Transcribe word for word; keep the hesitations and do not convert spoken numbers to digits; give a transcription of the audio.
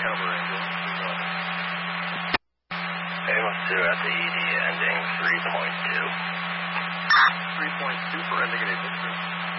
cover ambulance. Ambulance two at the E D ending three point two. three point two for indicated distance.